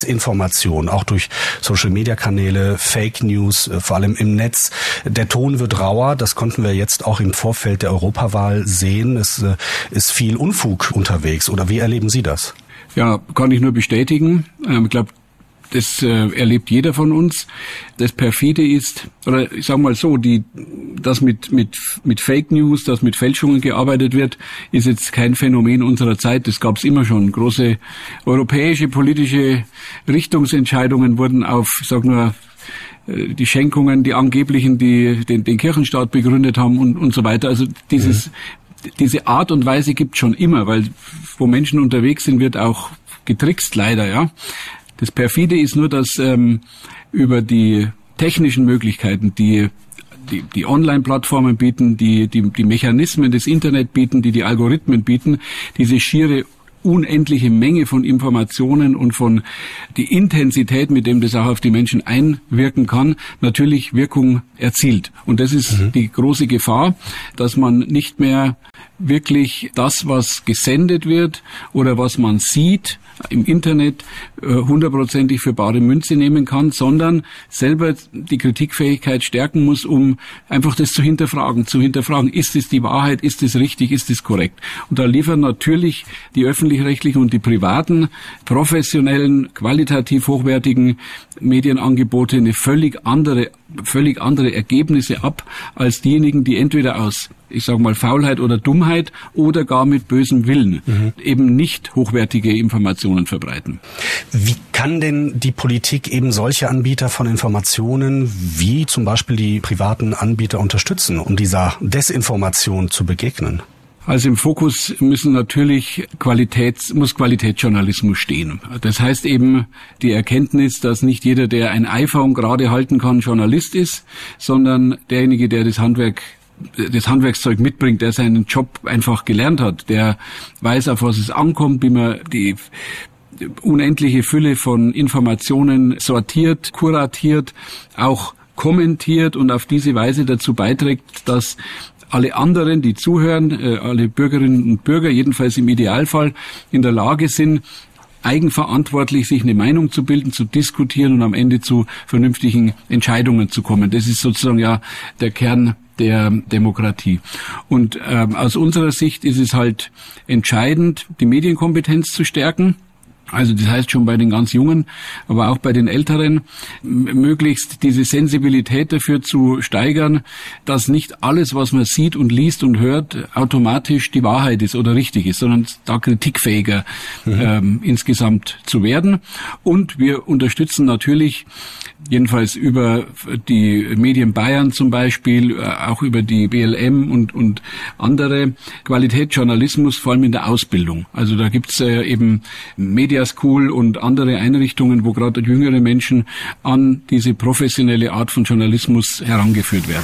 Information, auch durch Social-Media-Kanäle, Fake News, vor allem im Netz. Der Ton wird rauer, das konnten wir jetzt auch im Vorfeld der Europawahl sehen. Es ist viel Unfug unterwegs, oder wie erleben Sie das? Ja, kann ich nur bestätigen. Ich glaube, das erlebt jeder von uns. Das perfide ist, oder ich sage mal so, dass mit Fake News, dass mit Fälschungen gearbeitet wird, ist jetzt kein Phänomen unserer Zeit. Das gab es immer schon. Große europäische politische Richtungsentscheidungen wurden auf, ich sag nur, die Schenkungen, die angeblichen, die den Kirchenstaat begründet haben und so weiter. Also diese Art und Weise gibt es schon immer, weil wo Menschen unterwegs sind, wird auch getrickst, leider, ja. Das perfide ist nur, dass über die technischen Möglichkeiten, die Online-Plattformen bieten, die Mechanismen des Internet bieten, die Algorithmen bieten, diese schiere unendliche Menge von Informationen und von die Intensität, mit dem das auch auf die Menschen einwirken kann, natürlich Wirkung erzielt. Und das ist die große Gefahr, dass man nicht mehr wirklich das, was gesendet wird oder was man sieht im Internet, hundertprozentig für bare Münze nehmen kann, sondern selber die Kritikfähigkeit stärken muss, um einfach das zu hinterfragen, ist es die Wahrheit, ist es richtig, ist es korrekt. Und da liefern natürlich die öffentlich-rechtlichen und die privaten, professionellen, qualitativ hochwertigen Medienangebote eine völlig andere Ergebnisse ab, als diejenigen, die entweder aus, ich sage mal, Faulheit oder Dummheit oder gar mit bösem Willen eben nicht hochwertige Informationen verbreiten. Wie kann denn die Politik eben solche Anbieter von Informationen wie zum Beispiel die privaten Anbieter unterstützen, um dieser Desinformation zu begegnen? Also im Fokus müssen natürlich Qualitätsjournalismus stehen. Das heißt eben die Erkenntnis, dass nicht jeder, der ein iPhone gerade halten kann, Journalist ist, sondern derjenige, der das Handwerkszeug mitbringt, der seinen Job einfach gelernt hat, der weiß, auf was es ankommt, wie man die unendliche Fülle von Informationen sortiert, kuratiert, auch kommentiert und auf diese Weise dazu beiträgt, dass alle anderen, die zuhören, alle Bürgerinnen und Bürger, jedenfalls im Idealfall, in der Lage sind, eigenverantwortlich sich eine Meinung zu bilden, zu diskutieren und am Ende zu vernünftigen Entscheidungen zu kommen. Das ist sozusagen ja der Kern der Demokratie. Und aus unserer Sicht ist es halt entscheidend, die Medienkompetenz zu stärken. Also das heißt schon bei den ganz Jungen, aber auch bei den Älteren, möglichst diese Sensibilität dafür zu steigern, dass nicht alles, was man sieht und liest und hört, automatisch die Wahrheit ist oder richtig ist, sondern da kritikfähiger insgesamt zu werden. Und wir unterstützen natürlich, jedenfalls über die Medien Bayern zum Beispiel, auch über die BLM und andere, Qualitätsjournalismus, vor allem in der Ausbildung. Also da gibt's eben Media School und andere Einrichtungen, wo gerade jüngere Menschen an diese professionelle Art von Journalismus herangeführt werden.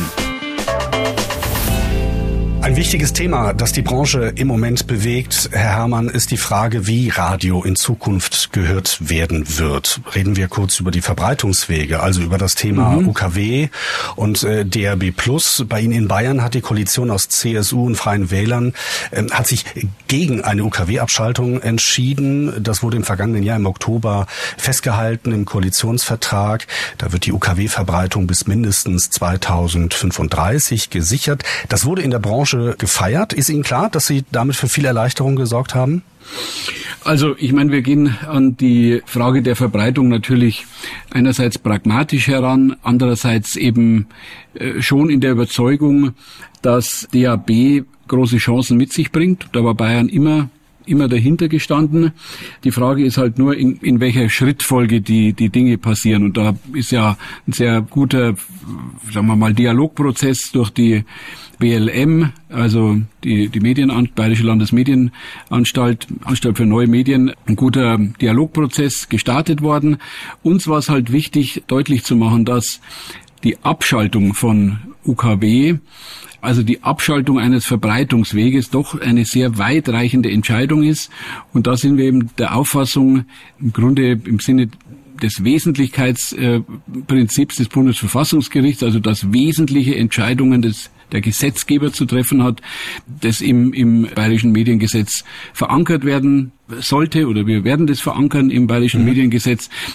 Ein wichtiges Thema, das die Branche im Moment bewegt, Herr Herrmann, ist die Frage, wie Radio in Zukunft gehört werden wird. Reden wir kurz über die Verbreitungswege, also über das Thema UKW und DAB+. Bei Ihnen in Bayern hat die Koalition aus CSU und Freien Wählern hat sich gegen eine UKW-Abschaltung entschieden. Das wurde im vergangenen Jahr im Oktober festgehalten im Koalitionsvertrag. Da wird die UKW-Verbreitung bis mindestens 2035 gesichert. Das wurde in der Branche gefeiert. Ist Ihnen klar, dass Sie damit für viel Erleichterung gesorgt haben? Also ich meine, wir gehen an die Frage der Verbreitung natürlich einerseits pragmatisch heran, andererseits eben schon in der Überzeugung, dass DAB große Chancen mit sich bringt. Da war Bayern immer dahinter gestanden. Die Frage ist halt nur, in welcher Schrittfolge die Dinge passieren. Und da ist ja ein sehr guter, sagen wir mal, Dialogprozess durch die BLM, also die Bayerische Landesmedienanstalt, Anstalt für neue Medien, ein guter Dialogprozess gestartet worden. Uns war es halt wichtig, deutlich zu machen, dass die Abschaltung von UKW, also die Abschaltung eines Verbreitungsweges, doch eine sehr weitreichende Entscheidung ist. Und da sind wir eben der Auffassung, im Grunde im Sinne des Wesentlichkeitsprinzips des Bundesverfassungsgerichts, also dass wesentliche Entscheidungen des der Gesetzgeber zu treffen hat, das im Bayerischen Mediengesetz verankert werden sollte, oder wir werden das verankern im Bayerischen Mediengesetz.